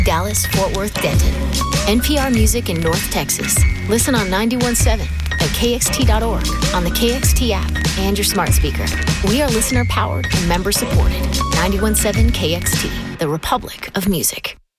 Dallas, Fort Worth, Denton. NPR Music in North Texas. Listen on 91.7 at KXT.org, on the KXT app, and your smart speaker. We are listener-powered and member-supported. 91.7 KXT, the Republic of Music.